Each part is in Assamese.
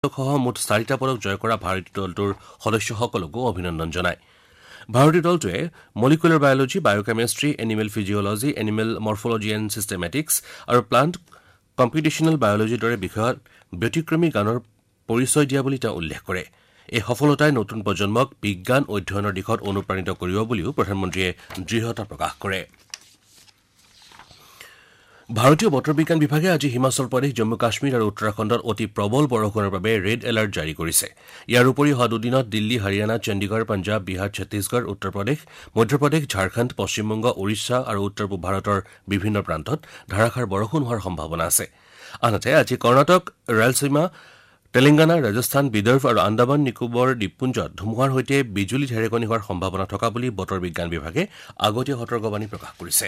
সহ মুঠ 4টা পদক জয় কৰা ভাৰতীয় দলটোৰ সদস্যসকলকো অভিনন্দন জনায়। ভাৰতীয় দলটোৱে molecular biology, biochemistry, animal physiology, animal মৰ্ফলজি and ছিষ্টেমেটিক্স আৰু প্লাণ্ট কম্পিউটেশ্যনেল বায়লজিৰ দৰে বিষয়ত ব্যতিক্ৰমী জ্ঞানৰ পৰিচয় দিয়া বুলি তেওঁ উল্লেখ কৰে। এই সফলতাই নতুন প্ৰজন্মক বিজ্ঞান অধ্যয়নৰ দিশত অনুপ্ৰাণিত কৰিব বুলিও প্ৰধানমন্ত্ৰীয়ে দৃঢ়তা প্ৰকাশ কৰে। ভাৰতীয় বতৰ বিজ্ঞান বিভাগে আজি হিমাচল প্ৰদেশ, জম্মু কাশ্মীৰ আৰু উত্তৰাখণ্ডত অতি প্ৰবল বৰষুণৰ বাবে ৰেড এলাৰ্ট জাৰি কৰিছে। ইয়াৰ উপৰি অহা দুদিনত দিল্লী, হাৰিয়ানা, চণ্ডীগড়, পঞ্জাৱ, বিহাৰ, ছত্তীশগড়, উত্তৰ প্ৰদেশ, মধ্যপ্ৰদেশ, ঝাৰখণ্ড, পশ্চিমবংগ, ওড়িশা আৰু উত্তৰ পূব ভাৰতৰ বিভিন্ন প্ৰান্তত ধাৰাসাৰ বৰষুণ হোৱাৰ সম্ভাৱনা আছে। আনহাতে আজি কৰ্ণাটক, ৰায়লসীমা, তেলেংগানা, ৰাজস্থান, বিদৰ্ভ আৰু আন্দামান নিকোবৰ দ্বীপপুঞ্জত ধুমুহাৰ সৈতে বিজুলী ঢেৰেকনি হোৱাৰ সম্ভাৱনা থকা বুলি বতৰ বিজ্ঞান বিভাগে আগতীয়া সতৰ্কবাণী প্ৰকাশ কৰিছে।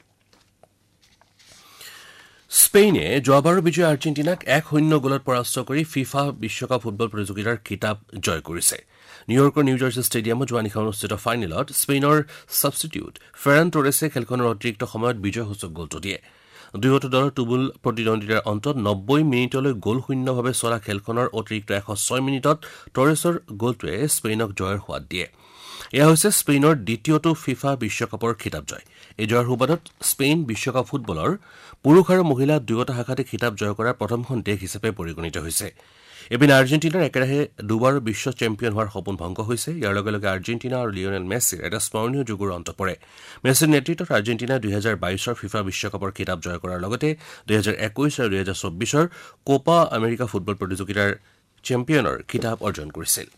স্পেইনে যোৱাবাৰৰ বিজয়ী আৰ্জেণ্টিনাক 1-0 গলত পৰাস্ত কৰি ফিফা বিশ্বকাপ ফুটবল প্ৰতিযোগিতাৰ খিতাপ জয় কৰিছে। নিউয়ৰ্কৰ নিউ জাৰ্চি ষ্টেডিয়ামত যোৱা নিশা অনুষ্ঠিত ফাইনেলত স্পেইনৰ ছাবষ্টিটিউট ফেৰান টৰেছে খেলখনৰ অতিৰিক্ত সময়ত বিজয়সূচক গ'লটো দিয়ে। দুয়োটা দলৰ তুমুল প্ৰতিদ্বন্দ্বিতাৰ অন্তত 90 মিনিটলৈ গ'লশূন্যভাৱে চলা খেলখনৰ অতিৰিক্ত 106 মিনিটত টৰেছৰ গ'লটোৱে স্পেইনক জয়ৰ সোৱাদ দিয়ে। এয়া হৈছে স্পেইনৰ দ্বিতীয়টো ফিফা বিশ্বকাপৰ খিতাপ জয়। এই জয়ৰ সুবাদত স্পেইন বিশ্বকাপ ফুটবলৰ পুৰুষ আৰু মহিলা দুয়োটা শাখাতে খিতাপ জয় কৰা প্ৰথমখন দেশ হিচাপে পৰিগণিত হৈছে। এপিনে আৰ্জেণ্টিনাৰ একেৰাহে দুবাৰ বিশ্ব চেম্পিয়ন হোৱাৰ সপোন ভংগ হৈছে। ইয়াৰ লগে লগে আৰ্জেণ্টিনা আৰু লিঅনেল মেছিৰ এটা স্মৰণীয় যুগৰ অন্ত পৰে। মেছিৰ নেতৃত্বত আৰ্জেণ্টিনাই 2022 ফিফা বিশ্বকাপৰ খিতাপ জয় কৰাৰ লগতে 2021 আৰু 2024 কোপা আমেৰিকা ফুটবল প্ৰতিযোগিতাৰ চেম্পিয়নৰ খিতাপ অৰ্জন কৰিছিল।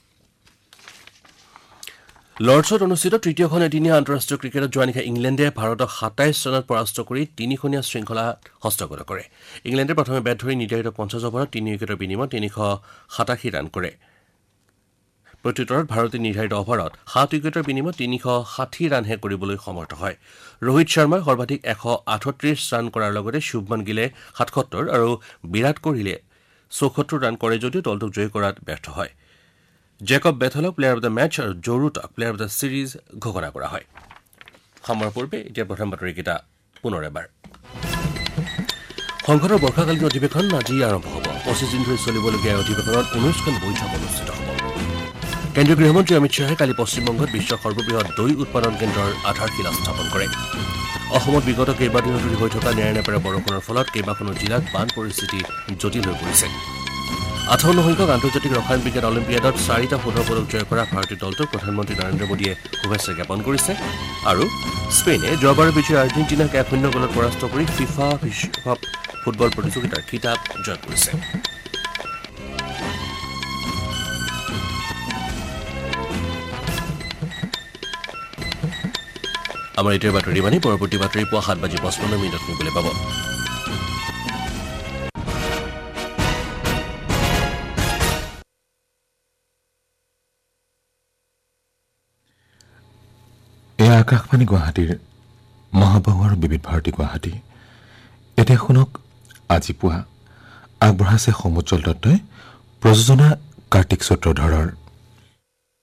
লৰ্ডছত অনুষ্ঠিত তৃতীয়খন এদিনীয়া আন্তঃৰাষ্ট্ৰীয় ক্ৰিকেটত যোৱা নিশা ইংলেণ্ডে ভাৰতক 27 ৰানত পৰাস্ত কৰি 3খনীয়া শৃংখলা হস্তগত কৰে। ইংলেণ্ডে প্ৰথমে বেট ধৰি নিৰ্ধাৰিত 50 অভাৰত 3 উইকেটৰ বিনিময়ত 387 ৰান কৰে। প্ৰত্যুত্তৰত ভাৰতে নিৰ্ধাৰিত অভাৰত 7 উইকেটৰ বিনিময়ত 360 ৰানহে কৰিবলৈ সমৰ্থ হয়। ৰোহিত শৰ্মাই সৰ্বাধিক 138 ৰান কৰাৰ লগতে শুভমান গিলে 77 আৰু বিৰাট কোহলীয়ে 74 ৰান কৰে যদিও দলটোক জয়ী কৰাত ব্যৰ্থ হয়। Jacob বেথেলক player of the match আৰু জো ৰুটক প্লেয়াৰ অব দ্য ছিৰিজ ঘোষণা কৰা হয়। সময়ৰ পূৰ্বে এতিয়া প্ৰধান বাতৰিকেইটা পুনৰ এবাৰ। সংসদৰ বৰ্ষাকালীন অধিৱেশন আজি আৰম্ভ হ'ব। 25 দিন ধৰি চলিবলগীয়া অধিৱেশনত 19খন বৈঠক অনুষ্ঠিত হ'ব। কেন্দ্ৰীয় গৃহমন্ত্ৰী অমিত শ্বাহে কালি পশ্চিমবংগত বিশ্বৰ সৰ্ববৃহৎ দৈ উৎপাদন কেন্দ্ৰৰ আধাৰশিলা স্থাপন কৰে। অসমত বিগত কেইবাদিনো ধৰি হৈ থকা নেৰানেপেৰা বৰষুণৰ ফলত কেইবাখনো জিলাত বান পৰিস্থিতি জটিল হৈ পৰিছে। 58 সংখ্যক আন্তৰ্জাতিক ৰসায়ন বিজ্ঞান অলিম্পিয়াডত 4টা সোণৰ পদক জয় কৰা ভাৰতীয় দলটোক প্ৰধানমন্ত্ৰী নৰেন্দ্ৰ মোদীয়ে শুভেচ্ছা জ্ঞাপন কৰিছে। আৰু স্পেইনে যোৱাবাৰৰ বিজয়ী আৰ্জেণ্টিনাক 1-0 গলত পৰাস্ত কৰি ফিফা বিশ্বকাপ ফুটবল প্ৰতিযোগিতাৰ খিতাপ জয় কৰিছে। আমাৰ এইটোৱে বাতৰি মানে পৰৱৰ্তী বাতৰি পুৱা 7:55 শুনিবলৈ পাব। আকাশবাণী গুৱাহাটীৰ মহাবাহু আৰু বিবিধ ভাৰতী গুৱাহাটী। এতিয়া শুনক আজি পুৱা আগবঢ়াইছে সমুজ্জ্বল দত্তই, প্ৰযোজনা কাৰ্তিক চক্ৰধৰৰ।